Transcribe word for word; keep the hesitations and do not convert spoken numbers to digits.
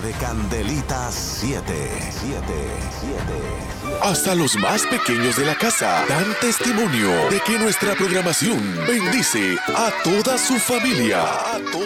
de Candelitas siete. siete, siete. Hasta los más pequeños de la casa dan testimonio de que nuestra programación bendice a toda su familia. A toda